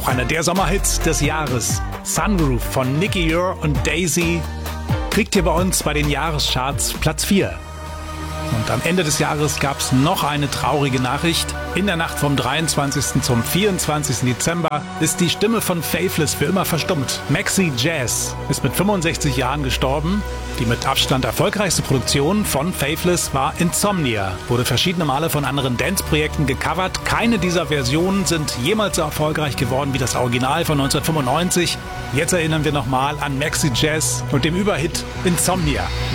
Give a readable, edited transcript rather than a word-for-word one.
einer der Sommerhits des Jahres. Sunroof von Nicky Ure und Daisy kriegt hier bei uns bei den Jahrescharts Platz 4. Und am Ende des Jahres gab es noch eine traurige Nachricht. In der Nacht vom 23. zum 24. Dezember ist die Stimme von Faithless für immer verstummt. Maxi Jazz ist mit 65 Jahren gestorben. Die mit Abstand erfolgreichste Produktion von Faithless war Insomnia. Wurde verschiedene Male von anderen Dance-Projekten gecovert. Keine dieser Versionen sind jemals so erfolgreich geworden wie das Original von 1995. Jetzt erinnern wir nochmal an Maxi Jazz und dem Überhit Insomnia.